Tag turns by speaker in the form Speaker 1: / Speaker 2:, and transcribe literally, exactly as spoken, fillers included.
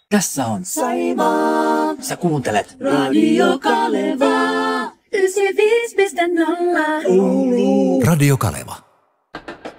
Speaker 1: Tässä on
Speaker 2: Saimaa.
Speaker 1: Sä kuuntelet
Speaker 2: Radio Kaleva. yhdeksänkymmentäviisi piste nolla.
Speaker 3: Radio Kaleva.